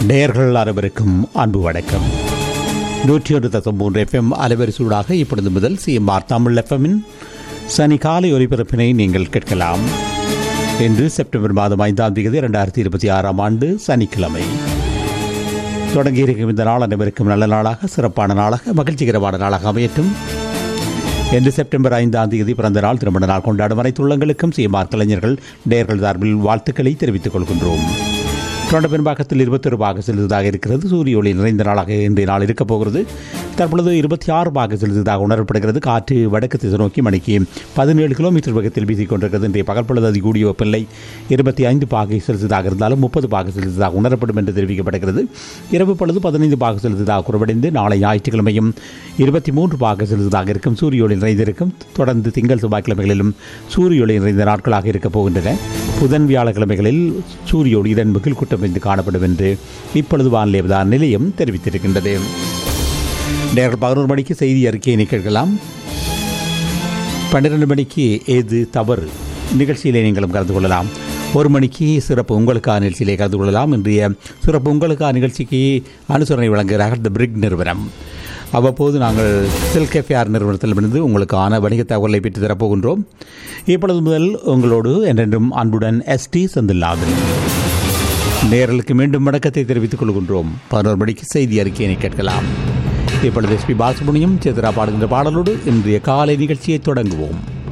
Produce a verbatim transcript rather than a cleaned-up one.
நேயர்கள் அனைவருக்கும் அன்பு வணக்கம். நூற்றி ஒன்று தசம் மூன்று எஃப்எம் அலைவரிசூடாக இப்பொழுது முதல் சிஎம்ஆர் தமிழ் எஃப்எம்மின் சனி காலை ஒலிபரப்பினை நீங்கள் கேட்கலாம். இன்று செப்டம்பர் மாதம் ஐந்தாம் தேதி இரண்டாயிரத்தி இருபத்தி ஆறாம் ஆண்டு சனிக்கிழமை. தொடங்கியிருக்கும் இந்த நாள் அனைவருக்கும் நல்ல நாளாக, சிறப்பான நாளாக, மகிழ்ச்சிகரமான நாளாக அமையட்டும். இன்று செப்டம்பர் ஐந்தாம் தேதி பிறந்த நாள், திருமண நாள் கொண்டாடும் அனைத்து உள்ளங்களுக்கும் சிஎம்ஆர் கலைஞர்கள் நேயர்கள் சார்பில் வாழ்த்துக்களை தெரிவித்துக் கொள்கின்றோம். தொண்ட பெரும்பாக்கத்தில் இருபத்தொரு பாக செலுத்ததாக இருக்கிறது. சூரிய ஒளி நிறைந்த நாளாக இன்றைய நாள் இருக்கப் போகிறது. தற்பொழுது இருபத்தி ஆறு பாக செலுத்ததாக உணரப்படுகிறது. காற்று வடக்கு திசை நோக்கி மணிக்கு பதினேழு கிலோமீட்டர் வேகத்தில் வீசிக் கொண்டிருக்கிறது. இன்றைய பகற்பொழுது அதி கூடிய வெப்பநிலை இருபத்தி ஐந்து பாகை செலுத்ததாக இருந்தாலும் முப்பது பாக செலுத்ததாக உணரப்படும் என்று தெரிவிக்கப்படுகிறது. இரவு பொழுது பதினைந்து பாக செலுத்ததாக குறைவடைந்து நாளை ஞாயிற்றுக்கிழமையும் இருபத்தி மூன்று பாக செலுத்ததாக இருக்கும். சூரிய ஒளி நிறைந்திருக்கும். தொடர்ந்து திங்கள் செவ்வாய்க்கிழமைகளிலும் சூரிய ஒளி நிறைந்த நாட்களாக இருக்கப் போகின்றன. புதன் வியாழக்கிழமைகளில் சூரிய ஒளியுடன் மிகில் கூட்டம் காணப்படும் என்று இப்பொழுது வானிலை ஆய்வு நிலையம் தெரிவித்திருக்கின்றது. நேரம் பதினோரு மணிக்கு செய்தி அறிக்கையை கேட்கலாம். பன்னிரண்டு மணிக்கு ஏது தவறு நிகழ்ச்சியிலே நீங்களும் கலந்து கொள்ளலாம். ஒரு மணிக்கு சிறப்பு உங்களுக்கான நிகழ்ச்சியிலே கலந்து கொள்ளலாம். இன்றைய சிறப்பு உங்களுக்கான நிகழ்ச்சிக்கு அனுசரணை வழங்குகிறார்கள் தி பிரிக் நிறுவனம். அவ்வப்போது நாங்கள் சில்க் எஃப்ஆர் நிறுவனத்திலிருந்து உங்களுக்கான வணிக தகவலை பெற்று தரப்போகின்றோம். இப்பொழுது முதல் உங்களோடு என்றென்றும் அன்புடன் எஸ் டி செந்தில்நாதன். நேயர்களுக்கு மீண்டும் வணக்கத்தை தெரிவித்துக் கொள்கின்றோம். பதினோரு மணிக்கு செய்தி அறிக்கையினை கேட்கலாம். இப்பொழுது எஸ் பி பாலசுப்ரமணியம் சித்ரா பாடுகின்ற பாடலோடு இன்றைய காலை நிகழ்ச்சியை தொடங்குவோம்.